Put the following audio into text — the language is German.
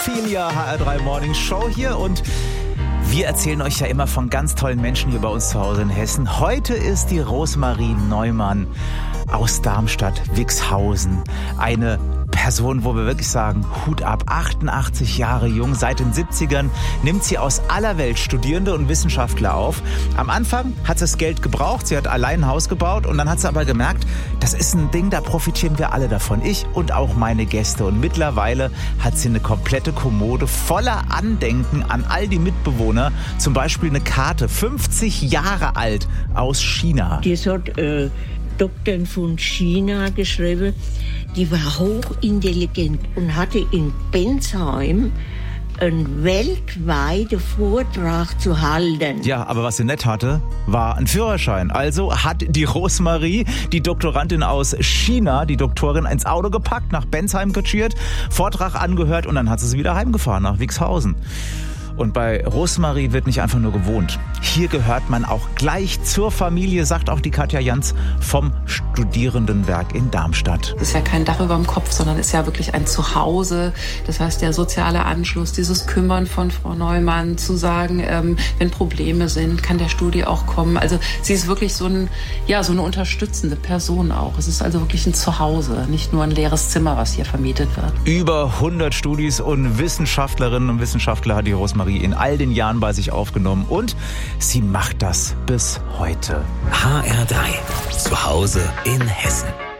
Finja, HR3 Morning Show hier und wir erzählen euch ja immer von ganz tollen Menschen hier bei uns zu Hause in Hessen. Heute ist die Rosemarie Neumann aus Darmstadt-Wixhausen. Eine Person, wo wir wirklich sagen, Hut ab, 88 Jahre jung, seit den 70ern nimmt sie aus aller Welt Studierende und Wissenschaftler auf. Am Anfang hat sie das Geld gebraucht, sie hat allein ein Haus gebaut und dann hat sie aber gemerkt, das ist ein Ding, da profitieren wir alle davon, ich und auch meine Gäste. Und mittlerweile hat sie eine komplette Kommode voller Andenken an all die Mitbewohner, zum Beispiel eine Karte, 50 Jahre alt, aus China. Das hat Doktor von China geschrieben, die war hochintelligent und hatte in Bensheim einen weltweiten Vortrag zu halten. Ja, aber was sie nicht hatte, war ein Führerschein. Also hat die Rosemarie, die Doktorandin aus China, die Doktorin ins Auto gepackt, nach Bensheim kutschiert, Vortrag angehört und dann hat sie wieder heimgefahren nach Wixhausen. Und bei Rosemarie wird nicht einfach nur gewohnt. Hier gehört man auch gleich zur Familie, sagt auch die Katja Jans vom Studierendenwerk in Darmstadt. Das ist ja kein Dach über dem Kopf, sondern ist ja wirklich ein Zuhause. Das heißt, der soziale Anschluss, dieses Kümmern von Frau Neumann, zu sagen, wenn Probleme sind, kann der Studi auch kommen. Also sie ist wirklich so eine unterstützende Person auch. Es ist also wirklich ein Zuhause, nicht nur ein leeres Zimmer, was hier vermietet wird. Über 100 Studis und Wissenschaftlerinnen und Wissenschaftler hat die Rosemarie in all den Jahren bei sich aufgenommen und sie macht das bis heute. HR3, zu Hause in Hessen.